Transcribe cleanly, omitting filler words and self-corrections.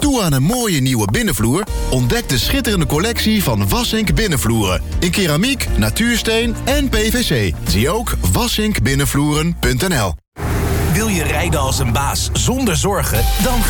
Toe aan een mooie nieuwe binnenvloer? Ontdek de schitterende collectie van Wassink Binnenvloeren. In keramiek, natuursteen en PVC. Zie ook wassinkbinnenvloeren.nl. Wil je rijden als een baas zonder zorgen? Dan ga